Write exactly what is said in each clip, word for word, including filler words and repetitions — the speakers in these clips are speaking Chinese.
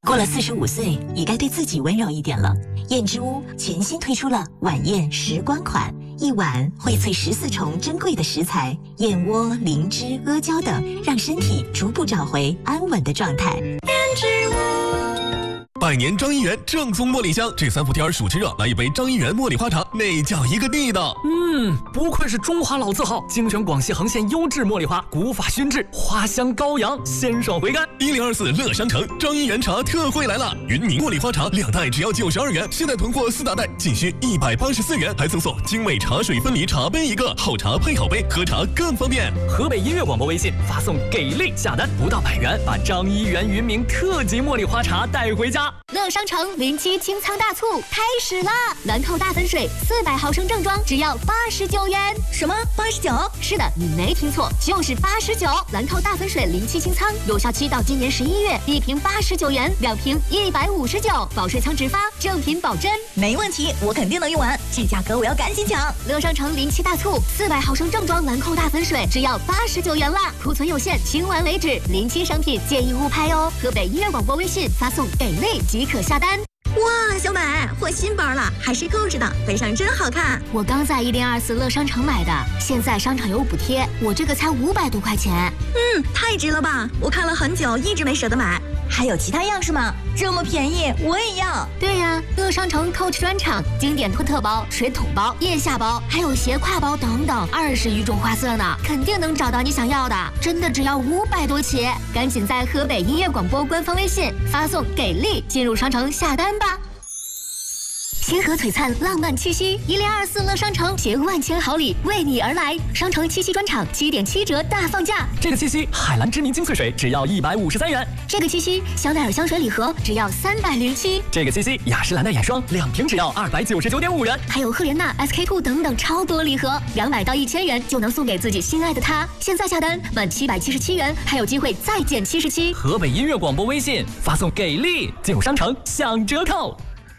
过了四十五岁，也该对自己温柔一点了。燕之屋全新推出了晚宴时光款，一碗荟萃十四重珍贵的食材，燕窝、灵芝、阿胶等，让身体逐步找回安稳的状态。燕之屋。 百年张一元正宗茉莉香，这三伏天暑吃热，来一杯张一元茉莉花茶，那叫一个地道。 嗯，不愧是中华老字号，精选广西横县优质茉莉花，古法熏制，花香高扬，鲜爽回甘。 一零二四乐商城张一元茶特惠来了，云宁茉莉花茶两袋只要九十二元，现在囤货四大袋仅需一百八十四元，还赠送精美茶水分离茶杯一个，好茶配好杯，喝茶更方便。 河北音乐广播微信发送给力下单，不到百元，把张一元云明特级茉莉花茶带回家。 乐商城临期清仓大促开始了，兰蔻大粉水四百毫升正装只要八十九元。 什么八十九？ 是的，你没听错，就是八十九。兰蔻大粉水临期清仓，有效期到今年十一月，一瓶八十九元，两瓶一百五十九，保税仓直发，正品保真。 没问题，我肯定能用完，这价格我要赶紧抢。 乐商城临期大促，四百毫升正装兰蔻大粉水只要八十九元了，库存有限，清完为止。临期商品建议勿拍哦。河北音乐广播微信发送给力即可下单。 哇，小美换新包了，还是购置的，背上真好看。 我刚在一零二四乐商城买的，现在商场有补贴，我这个才五百多块钱。 嗯，太值了吧！我看了很久，一直没舍得买。还有其他样式吗？这么便宜，我也要。 对呀，乐商城 Coach 专场，经典托特包、水桶包、腋下包，还有斜挎包等等，二十余种花色呢，肯定能找到你想要的。真的只要五百多起，赶紧在河北音乐广播官方微信发送给力，进入商城下单吧。星河璀璨，浪漫气息，一零二四乐商城携万千好礼为你而来。商城七夕专场七点七折大放价， 这个七夕海蓝知名精粹水只要一百五十三元， 这个七夕香奈儿香水礼盒只要三百零七， 这个七夕雅诗兰黛眼霜两瓶只要二百九十九点五元， 还有赫莲娜 S K two 等等超多礼盒，两百到一千元就能送给自己心爱的他。现在下单满七百七十七元，还有机会再减七十七。 河北音乐广播微信发送给力，进入商城享折扣。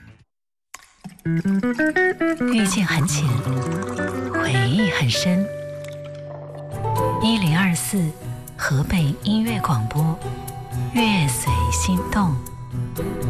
遇见很浅，回忆很深。一零二四，河北音乐广播，乐随心动。